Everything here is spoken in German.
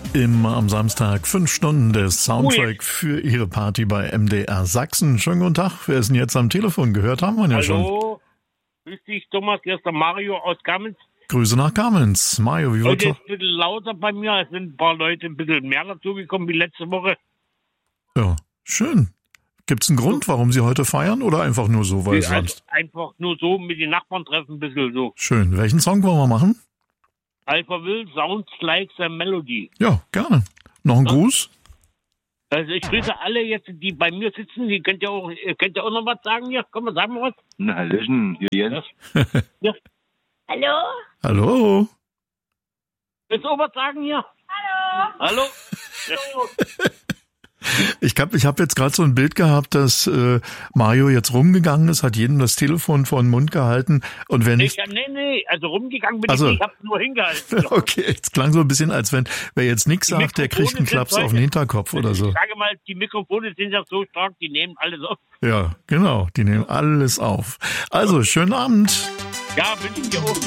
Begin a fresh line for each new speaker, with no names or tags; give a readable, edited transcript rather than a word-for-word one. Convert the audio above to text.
Immer am Samstag 5 Stunden des Soundtrack für Ihre Party bei MDR Sachsen. Schönen guten Tag. Wer ist denn jetzt am Telefon? Gehört haben wir ja schon.
Hallo, grüß dich Thomas, hier ist der Mario aus Kamenz.
Grüße nach Kamenz. Mario, wie
Heute
wird's?
ist ein bisschen lauter bei mir, es sind ein paar Leute ein bisschen mehr dazugekommen wie letzte Woche.
Ja, schön. Gibt's einen Grund, warum Sie heute feiern oder einfach nur so, weil
Also
sonst?
einfach nur so mit den Nachbarn treffen, ein bisschen so.
Schön. Welchen Song wollen wir machen?
Alpha Will, Sounds Like a Melody.
Ja, gerne. Noch ein Gruß?
Also ich grüße alle jetzt, die bei mir sitzen, ihr könnt ja auch noch was sagen hier. Komm, sagen wir was.
Na, Hallöchen, hier Jens.
Ja. Hallo?
Hallo?
Willst du auch was sagen hier? Hallo? Hallo?
Ich hab jetzt gerade so ein Bild gehabt, dass Mario jetzt rumgegangen ist, hat jedem das Telefon vor den Mund gehalten und wenn ich...
Nee, also rumgegangen bin
Also,
ich nicht, ich hab's nur hingehalten.
Okay, es klang so ein bisschen, als wenn wer jetzt nichts sagt, der kriegt einen Klaps auf den Hinterkopf oder so.
Ich sage mal, die Mikrofone sind ja so stark, die nehmen alles auf.
Ja, genau, die nehmen alles auf. Also, schönen Abend.
Ja, wünsche ich dir auch.